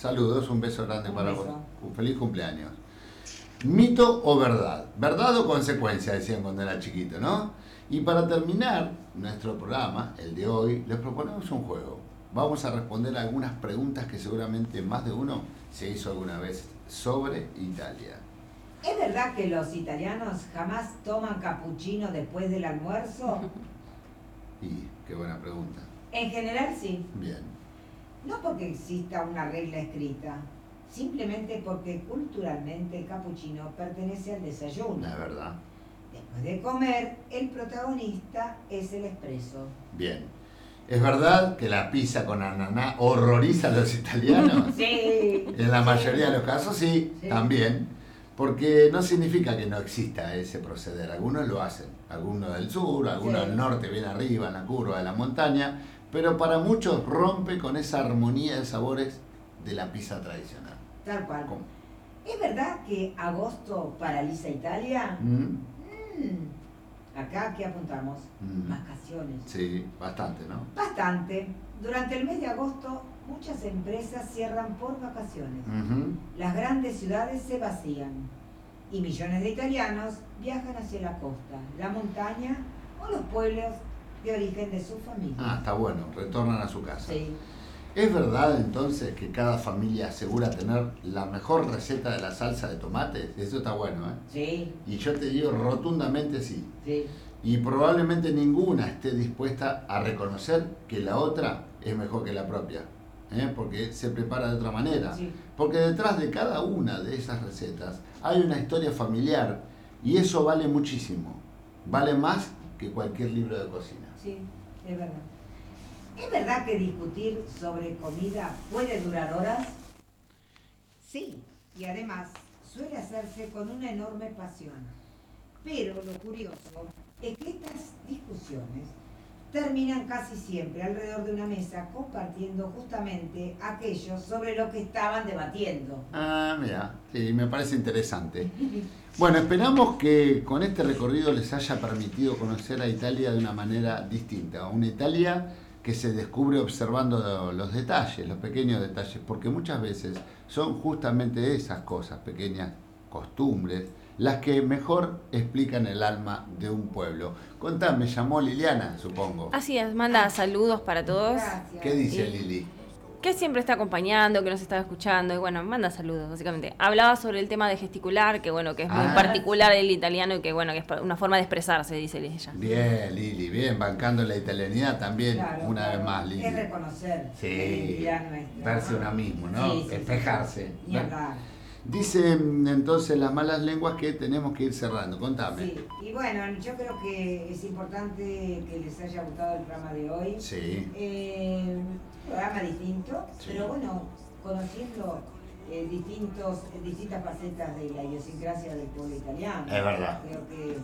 Saludos, un beso grande Un para beso. vos. Un feliz cumpleaños. ¿Mito o verdad? ¿Verdad o consecuencia? Decían cuando era chiquito, ¿no? Y para terminar nuestro programa, el de hoy, les proponemos un juego. Vamos a responder algunas preguntas que seguramente más de uno se hizo alguna vez sobre Italia. ¿Es verdad que los italianos jamás toman cappuccino después del almuerzo? Y qué buena pregunta. En general sí. Bien. No porque exista una regla escrita, simplemente porque culturalmente el cappuccino pertenece al desayuno. La verdad. Después de comer, el protagonista es el espresso. Bien. ¿Es verdad que la pizza con ananá horroriza a los italianos? Sí. En la mayoría de los casos sí, Sí. también. Porque no significa que no exista ese proceder. Algunos lo hacen. Algunos del sur, algunos Sí. del norte, bien arriba, en la curva de la montaña. Pero para muchos rompe con esa armonía de sabores de la pizza tradicional. Tal cual. ¿Cómo? ¿Es verdad que agosto paraliza Italia? Acá, ¿qué apuntamos? Mm. Vacaciones. Sí, bastante, ¿no? Bastante. Durante el mes de agosto, muchas empresas cierran por vacaciones. Ujú. Las grandes ciudades se vacían y millones de italianos viajan hacia la costa, la montaña o los pueblos de origen de su familia. Ah, está bueno, retornan a su casa. Sí, ¿Es verdad entonces que cada familia asegura tener la mejor receta de la salsa de tomate? Eso está bueno, ¿eh? sí, Y yo te digo rotundamente sí. sí. Y probablemente ninguna esté dispuesta a reconocer que la otra es mejor que la propia, ¿eh? Porque se prepara de otra manera. Sí. Porque detrás de cada una de esas recetas hay una historia familiar y eso vale muchísimo. Vale más que cualquier libro de cocina. Sí, es verdad. ¿Es verdad que discutir sobre comida puede durar horas? Sí, y además suele hacerse con una enorme pasión. Pero lo curioso es que estas discusiones terminan casi siempre alrededor de una mesa compartiendo justamente aquello sobre lo que estaban debatiendo. Ah, mira, sí, me parece interesante. Bueno, esperamos que con este recorrido les haya permitido conocer a Italia de una manera distinta. Una Italia que se descubre observando los detalles, los pequeños detalles, porque muchas veces son justamente esas cosas, pequeñas costumbres, las que mejor explican el alma de un pueblo. Contame, llamó Liliana, supongo. Así es, manda saludos para todos. Gracias. ¿Qué dice Sí. Lili? Que siempre está acompañando, que nos está escuchando y bueno, manda saludos básicamente. Hablaba sobre el tema de gesticular, que bueno, que es muy Ah. particular el italiano y que bueno, que es una forma de expresarse, dice ella. Bien, Lili, bien, bancando la italianidad también, Claro, una claro. vez más, Lili. Es reconocer la Sí, identidad nuestra. verse uno mismo, ¿no? Sí, sí, Espejarse. sí. Ni hablar. Dicen entonces las malas lenguas que tenemos que ir cerrando. Contame. Sí, y bueno, yo creo que es importante que les haya gustado el programa de hoy. Sí. Un programa distinto, Sí. pero bueno, conociendo distintas facetas de la idiosincrasia del pueblo italiano. Es verdad. Creo que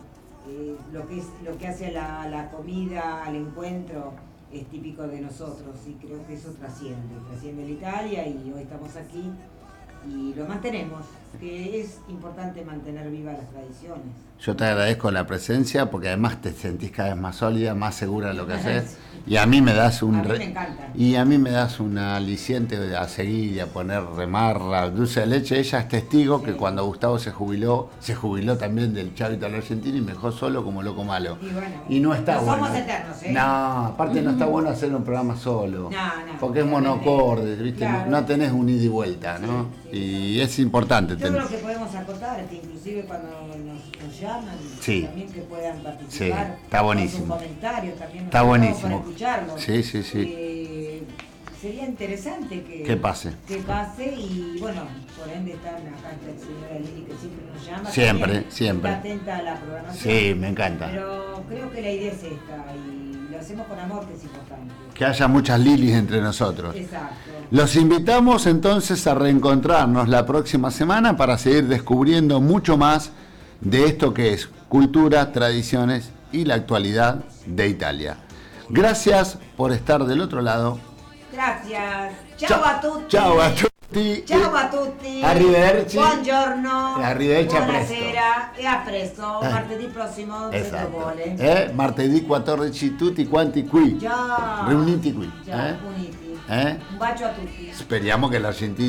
lo que hace a la comida, al encuentro, es típico de nosotros y creo que eso trasciende la Italia y hoy estamos aquí y lo mantenemos, que es importante mantener vivas las tradiciones. Yo te agradezco la presencia porque además te sentís cada vez más sólida, más segura de lo que haces. Y a mí me das A mí me encanta. y a mí me das un aliciente a seguir y a poner remarra, dulce de leche. Ella es testigo que cuando Gustavo se jubiló también del Chavo Italo Argentino y me dejó solo como loco malo. Y bueno, Y no está no bueno. somos eternos, ¿eh? No, aparte no está bueno hacer un programa solo. No, Porque es monocorde, ¿viste? Claro. No tenés un ida y vuelta, ¿no? Sí, sí. Y es importante Yo tener. creo que podemos acotar que inclusive cuando nos llaman, Sí. también que puedan participar. Sí, está buenísimo. Con sus comentarios también. Está nosotros buenísimo. Para escucharlos. Sí, sí, sí. Sería interesante Que pase. Que pase y bueno, por ende están acá esta señora Lili que siempre nos llama. Siempre, también siempre. Está atenta a la programación. Sí, me encanta. Pero creo que la idea es esta y lo hacemos con amor, que es importante. Que haya muchas Lilis entre nosotros. Exacto. Los invitamos entonces a reencontrarnos la próxima semana para seguir descubriendo mucho más de esto que es cultura, tradiciones y la actualidad de Italia. Gracias por estar del otro lado. Gracias. Ciao a tutti. Ciao a tutti. Ciao a tutti. Arrivederci. Buongiorno. Arrivederci, a Buonasera e a presto. Martedì prossimo se Esatto. vuole. Martedì 14 tutti quanti qui. Già. Riuniti qui. Già, uniti. Eh? Un bacio a tutti. Speriamo che l'Argentina